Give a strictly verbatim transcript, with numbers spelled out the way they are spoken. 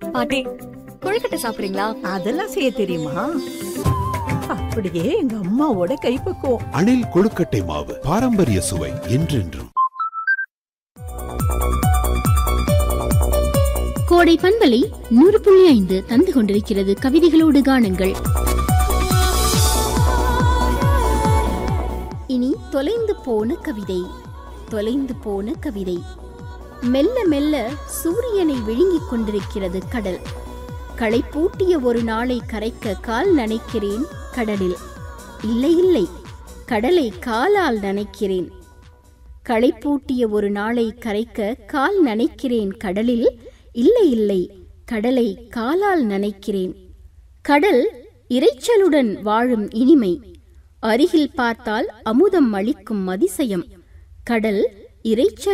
பாட்டி, கொழுக்கட்டை சாப்பிடுறீங்களா? அதெல்லாம் செய்ய தெரியுமா? அப்படியே எங்க அம்மாவோட கைப்பக்குவம். அணில் கொழுக்கட்டை மாவு, பாரம்பரிய சுவை என்றென்றும். கோடை பண்பலை நூறு புள்ளி ஐந்து தந்து கொண்டிருக்கிறது கவிதைகளோடு காணுங்கள். இனி தொலைந்து போன கவிதை. தொலைந்து போன கவிதை. மெல்ல மெல்ல சூரியனை விழுங்கிக் கொண்டிருக்கிறது கடல். களைப்பூட்டிய ஒரு நாளை கரைக்க கால் நனைக்கிறேன் கடலில். இல்லை இல்லை, கடலை காலால் நனைக்கிறேன். களைப்பூட்டிய ஒரு நாளை கரைக்க கால் நனைக்கிறேன் கடலில். இல்லை இல்லை, கடலை காலால் நனைக்கிறேன். கடல் இரைச்சலுடன் வாழும் இனிமை. அருகில் பார்த்தால் அமுதம் அளிக்கும் அதிசயம். கடல் இரைச்சல்